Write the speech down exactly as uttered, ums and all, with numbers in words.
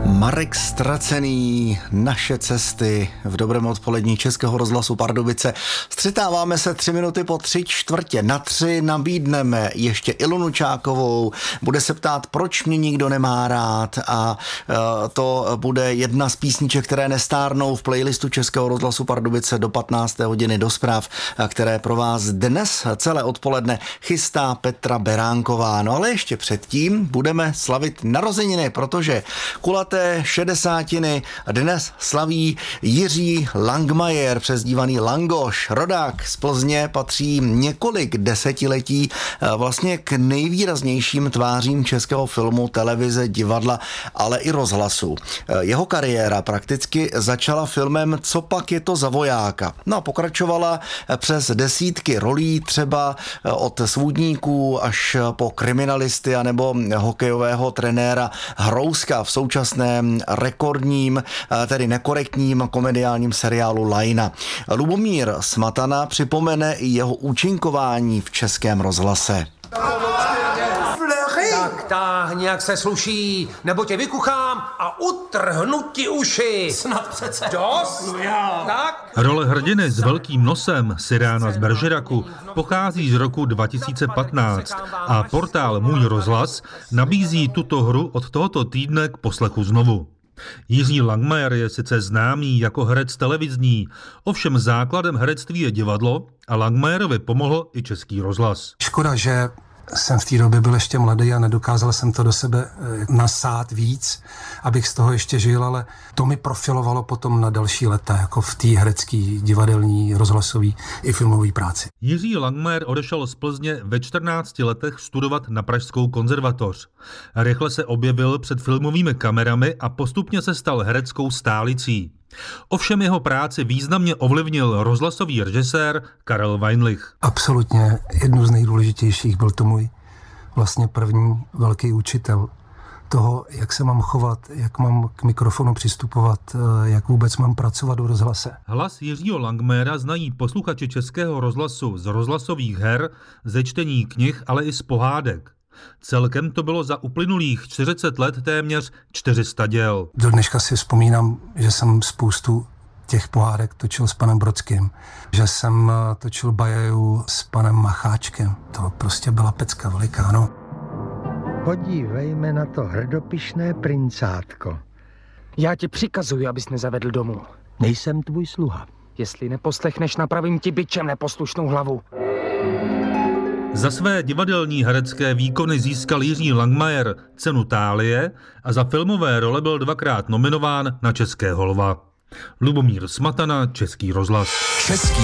Marek Ztracený, Naše cesty v dobrém odpolední Českého rozhlasu Pardubice. Střetáváme se tři minuty po tři čtvrtě na tři, nabídneme ještě Ilonu Čákovou, bude se ptát, proč mě nikdo nemá rád, a to bude jedna z písniček, které nestárnou v playlistu Českého rozhlasu Pardubice do patnácté hodiny do zpráv, které pro vás dnes celé odpoledne chystá Petra Beránková. No ale ještě předtím budeme slavit narozeniny, protože kulaté šedesátiny dnes slaví Jiří Langmajer, přezdívaný Langoš. Rodák z Plzně, patří několik desetiletí vlastně k nejvýraznějším tvářím českého filmu, televize, divadla, ale i rozhlasu. Jeho kariéra prakticky začala filmem Copak je to za vojáka. No a pokračovala přes desítky rolí, třeba od svůdníků až po kriminalisty anebo hokejového trenéra Hrouska v současné rekordním, tedy nekorektním komediálním seriálu Lajna. Lubomír Smatana připomene i jeho účinkování v Českém rozhlase. Tak táhni, jak se sluší, nebo tě vykuchám a utrhnu ti uši. Snad přece. Dost? Tak? Role hrdiny s velkým nosem Cyrána z Bergeracu pochází z roku dva tisíce patnáct a portál Můj rozhlas nabízí tuto hru od tohoto týdne k poslechu znovu. Jiří Langmajer je sice známý jako herec televizní, ovšem základem herectví je divadlo a Langmajerovi pomohl i Český rozhlas. Škoda, že jsem v té době byl ještě mladý a nedokázal jsem to do sebe nasát víc, abych z toho ještě žil, ale to mi profilovalo potom na další léta, jako v té herecké, divadelní, rozhlasové i filmové práci. Jiří Langmajer odešel z Plzně ve čtrnácti letech studovat na Pražskou konzervatoř. Rychle se objevil před filmovými kamerami a postupně se stal hereckou stálicí. Ovšem jeho práci významně ovlivnil rozhlasový režisér Karel Weinlich. Absolutně jednu z nejdůležitějších, byl to můj vlastně první velký učitel toho, jak se mám chovat, jak mám k mikrofonu přistupovat, jak vůbec mám pracovat v rozhlase. Hlas Jiřího Langmajera znají posluchači Českého rozhlasu z rozhlasových her, ze čtení knih, ale i z pohádek. Celkem to bylo za uplynulých čtyřicet let téměř čtyři sta děl. Do dneška si vzpomínám, že jsem spoustu těch pohádek točil s panem Brodským, že jsem točil Bajaju s panem Macháčkem. To prostě byla pecka veliká, no. Podívejme na to hrdopišné princátko. Já ti přikazuji, abys nezavedl domů. Nejsem tvůj sluha. Jestli neposlechneš, napravím ti bičem neposlušnou hlavu. Za své divadelní herecké výkony získal Jiří Langmajer cenu Thálie a za filmové role byl dvakrát nominován na Českého lva. Lubomír Smatana, Český rozhlas. Český